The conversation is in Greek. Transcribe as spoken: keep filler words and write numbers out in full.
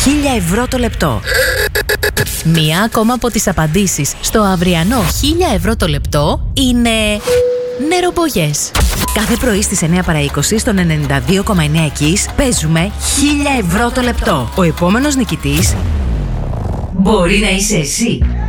χίλια ευρώ το λεπτό. Μία ακόμα από τις απαντήσεις στο αυριανό χίλια ευρώ το λεπτό είναι νεροπογιές. Κάθε πρωί στις εννιά παρά είκοσι στον ενενήντα δύο κόμμα εννιά Kiss παίζουμε χίλια ευρώ το λεπτό. Ο επόμενος νικητής μπορεί να είσαι εσύ.